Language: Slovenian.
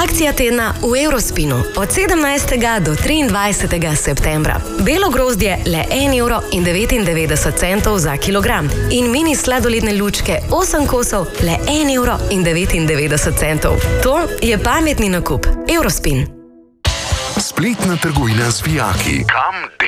Akcija tedna v Eurospinu od 17. do 23. septembra. Belo grozdje le 1,99 € za kilogram in mini sladoledne lučke 8 kosov le 1,99 €. To je pametni nakup. Eurospin. Spletna trgovina z vijaki. Kam